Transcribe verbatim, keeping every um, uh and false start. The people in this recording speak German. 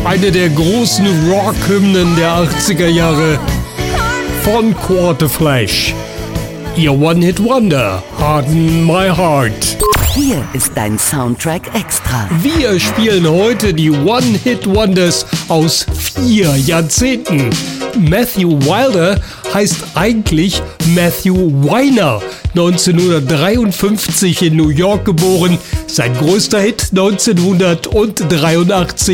Eine der großen Rock-Hymnen der achtziger Jahre von Quarterflash. Ihr One-Hit-Wonder, Harden My Heart. Hier ist dein Soundtrack extra. Wir spielen heute die One-Hit-Wonders aus vier Jahrzehnten. Matthew Wilder heißt eigentlich Matthew Weiner. neunzehnhundertdreiundfünfzig in New York geboren. Sein größter Hit neunzehnhundertdreiundachtzig